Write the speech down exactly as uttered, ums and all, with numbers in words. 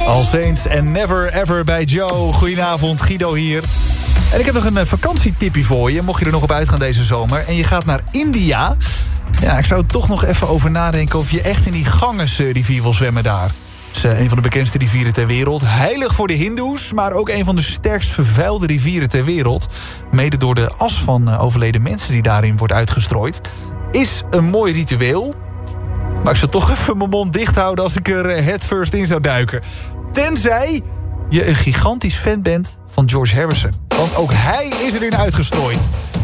All Saints en Never Ever bij Joe. Goedenavond, Guido hier. En ik heb nog een uh, vakantietipje voor je, mocht je er nog op uitgaan deze zomer. En je gaat naar India. Ja, ik zou er toch nog even over nadenken of je echt in die Ganges-rivier wil zwemmen daar. Het is uh, een van de bekendste rivieren ter wereld. Heilig voor de hindoes, maar ook een van de sterkst vervuilde rivieren ter wereld. Mede door de as van uh, overleden mensen die daarin wordt uitgestrooid. Is een mooi ritueel. Maar ik zou toch even mijn mond dicht houden als ik er head first in zou duiken. Tenzij je een gigantisch fan bent van George Harrison. Want ook hij is erin uitgestrooid.